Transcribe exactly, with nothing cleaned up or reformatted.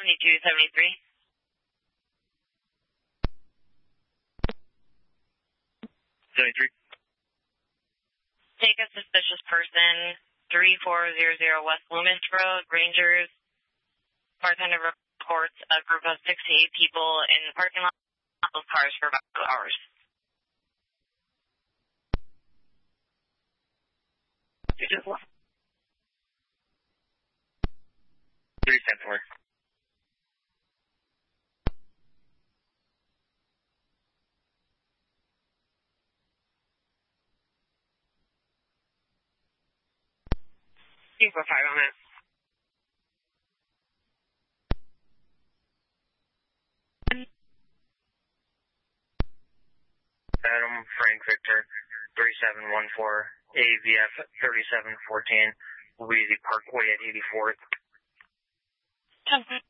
seventy-two seventy-three. seventy-three. Take a suspicious person, three four zero zero West Loomis Road, Rangers. Bartender reports a group of six to eight people in the parking lot of cars for about two hours. Three ten four. Two four five on that. Adam Frank Victor, three seven one four, A V F thirty-seven fourteen, Louisiana Parkway at eighty-fourth. ten